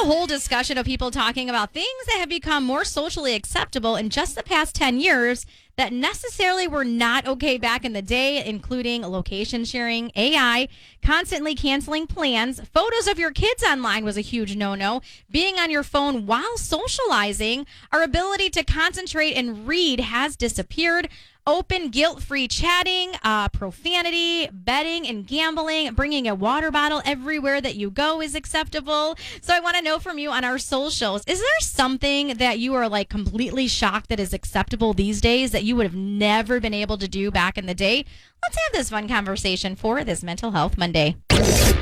whole discussion of people talking about things that have become more socially acceptable in just the past 10 years that necessarily were not okay back in the day, including location sharing, AI, constantly canceling plans, photos of your kids online was a huge no-no, being on your phone while socializing, our ability to concentrate and read has disappeared, open, guilt-free chatting, profanity, betting and gambling, bringing a water bottle everywhere that you go is acceptable. So I want to know from you on our socials, is there something that you are like completely shocked that is acceptable these days that you would have never been able to do back in the day? Let's have this fun conversation for this Mental Health Monday.